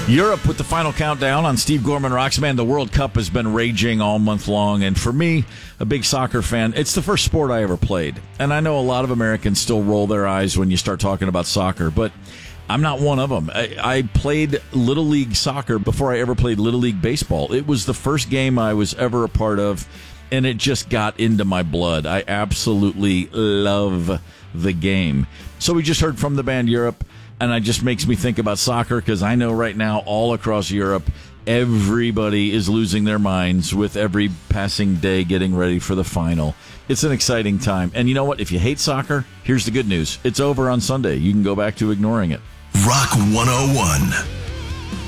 Europe with the final countdown on Steve Gorman Rocks. Man, the World Cup has been raging all month long, and for me, a big soccer fan, it's the first sport I ever played. And I know a lot of Americans still roll their eyes when you start talking about soccer, but I'm not one of them. I played Little League soccer before I ever played Little League baseball. It was the first game I was ever a part of, and it just got into my blood. I absolutely love the game. So we just heard from the band Europe. And it just makes me think about soccer because I know right now all across Europe, everybody is losing their minds with every passing day getting ready for the final. It's an exciting time. And you know what? If you hate soccer, here's the good news. It's over on Sunday. You can go back to ignoring it. Rock 101.